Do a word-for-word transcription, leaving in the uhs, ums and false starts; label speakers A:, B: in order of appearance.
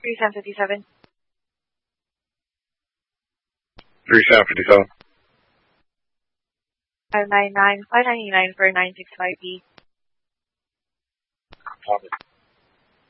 A: thirty-seven fifty-seven.
B: thirty-seven fifty-seven.
A: five nine nine, five nine nine for nine six five B.
B: Copy.